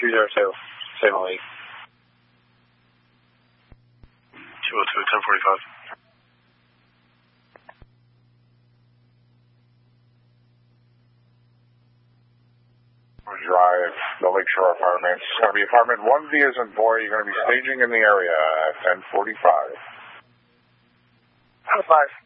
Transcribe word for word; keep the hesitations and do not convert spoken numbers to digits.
two zero two, Saint Malik. two oh two, ten forty-five. Drive, the Lakeshore Apartments. It's going to be apartment one B as in boy. You're going to be staging in the area at ten forty-five. ten five.